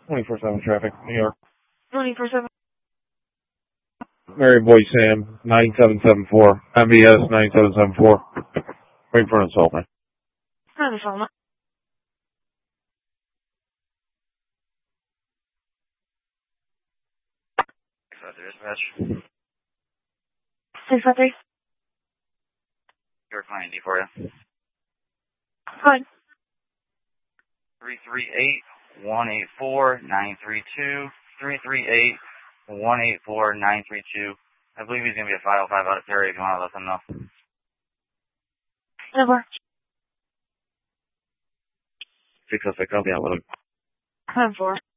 24/7 traffic, New York. 24/7. Mary Boy Sam, 9774. MBS 9774. Wait for an assault, Front assault. Dispatch. 653. Your client D for you. Fine. 338-184-932. 338-184-932. I believe he's going to be a 505 out of Terry if you want to let them know. Over. 606, I'll be out with him. 10-4.